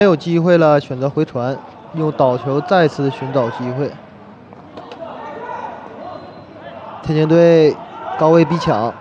没有机会了，选择回传，用倒球再次寻找机会。天津队高位逼抢。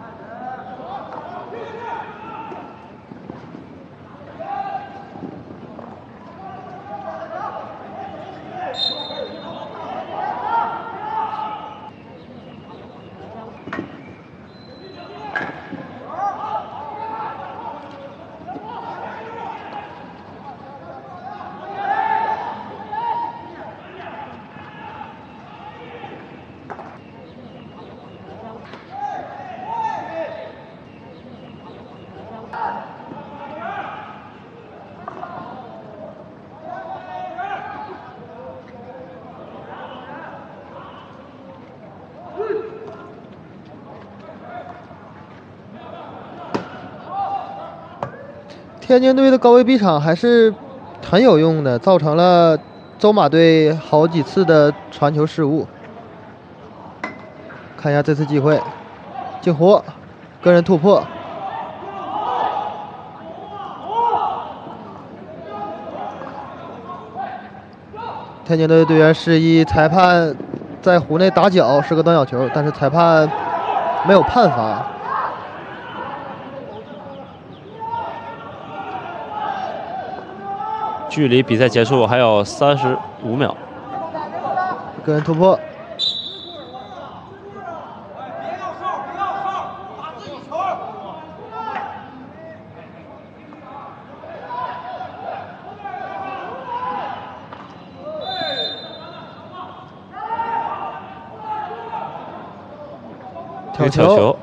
天津队的高位逼抢还是很有用的，造成了周马队好几次的传球失误。看一下这次机会，静活，个人突破。天津队队员示意裁判在弧内打脚是个短角球，但是裁判没有判罚。 距离比赛结束还有35秒。 个人突破。挑球。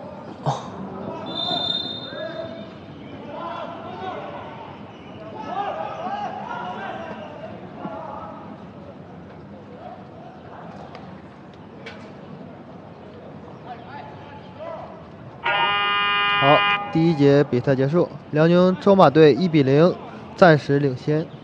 好，第一节比赛结束，辽宁周马队1比0，暂时领先。